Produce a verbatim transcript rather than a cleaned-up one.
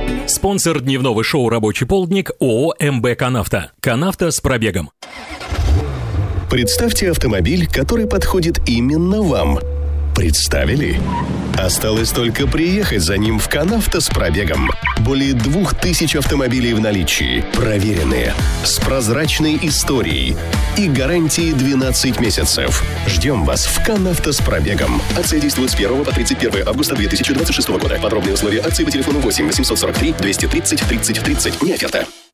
Спонсор дневного шоу «Рабочий полдник» ООО «МБ Канавто». Канавто с пробегом. Представьте автомобиль, который подходит именно вам. Представили? Осталось только приехать за ним в Канавто с пробегом. Более двух тысяч автомобилей в наличии. Проверенные. С прозрачной историей. И гарантией двенадцать месяцев. Ждем вас в Канавто с пробегом. Акция действует с первого по тридцать первое августа две тысячи двадцать шестого года. Подробные условия акции по телефону восемь восемьсот сорок три двести тридцать тридцать тридцать. Не оферта.